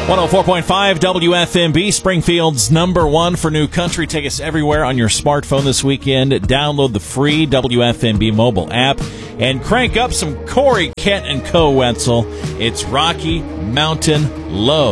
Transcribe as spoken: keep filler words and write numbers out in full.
one oh four point five W F M B, Springfield's number one for new country. Take us everywhere on your smartphone this weekend. Download the free W F M B mobile app and crank up some Corey, Kent, and Co. Wetzel. It's Rocky Mountain Low.